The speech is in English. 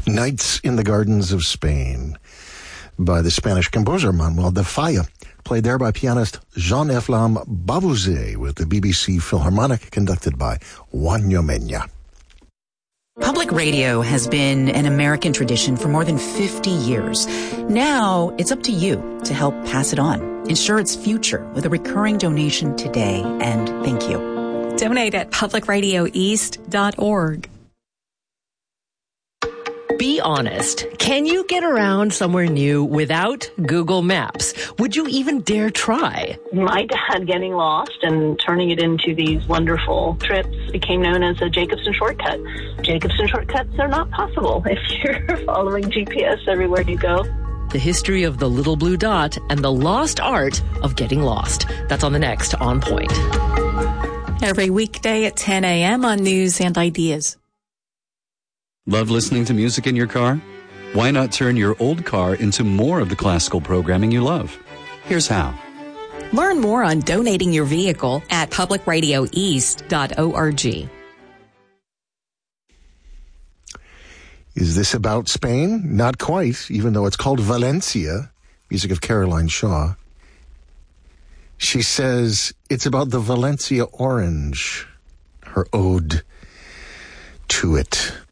Nights in the Gardens of Spain by the Spanish composer Manuel de Falla, played there by pianist Jean-Eflam Bavouzet with the BBC Philharmonic, conducted by Juan Ñomena. Public radio has been an American tradition for more than 50 years. Now, it's up to you to help pass it on. Ensure its future with a recurring donation today, and thank you. Donate at publicradioeast.org. Be honest. Can you get around somewhere new without Google Maps? Would you even dare try? My dad getting lost and turning it into these wonderful trips became known as a Jacobson shortcut. Jacobson shortcuts are not possible if you're following GPS everywhere you go. The history of the little blue dot and the lost art of getting lost. That's on the next On Point. Every weekday at 10 a.m. on News and Ideas. Love listening to music in your car? Why not turn your old car into more of the classical programming you love? Here's how. Learn more on donating your vehicle at publicradioeast.org. Is this about Spain? Not quite, even though it's called Valencia, music of Caroline Shaw. She says it's about the Valencia orange, her ode to it.